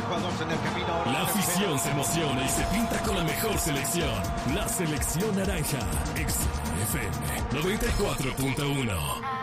jugadores en el camino. La afición se emociona y se pinta con la mejor selección. La selección naranja. XFM 94.1.